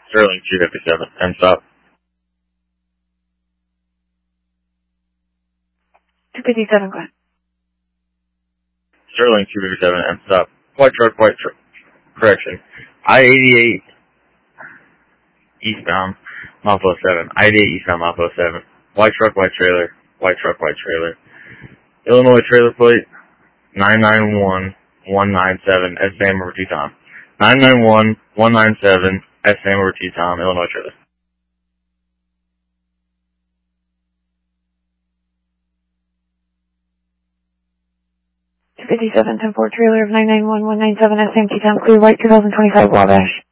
Sterling 257, and stop. 257, go ahead. Sterling 257, and stop. White truck, correction. I-88 eastbound, Mafo 7. I-88 eastbound, Mafo 7. White truck, white trailer. White truck, white trailer. Illinois trailer plate 991197 S. Sam over T. Tom. 991197 S. Sam over T. Tom, Illinois trailer. 257, 10-4 trailer of 991197 S. Sam T. Tom, clear white 2025 Wabash.